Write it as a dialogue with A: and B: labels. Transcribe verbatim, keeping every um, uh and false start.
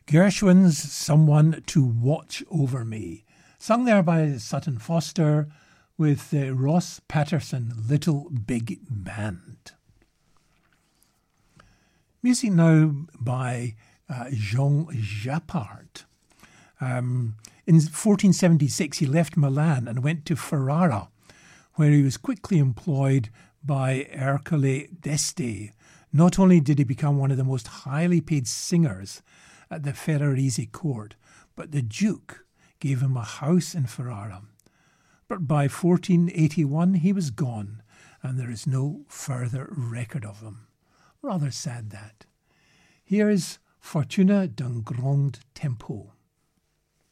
A: Gershwin's Someone to Watch Over Me, sung there by Sutton Foster with the Ross Patterson Little Big Band. Music now by uh, Jean Jappard. Um, in fourteen seventy-six, he left Milan and went to Ferrara, where he was quickly employed by Ercole d'Este. Not only did he become one of the most highly paid singers at the Ferrarese court, but the Duke gave him a house in Ferrara. But by fourteen eighty-one, he was gone, and there is no further record of him. Rather sad that. Here is Fortuna d'un Grand Tempo.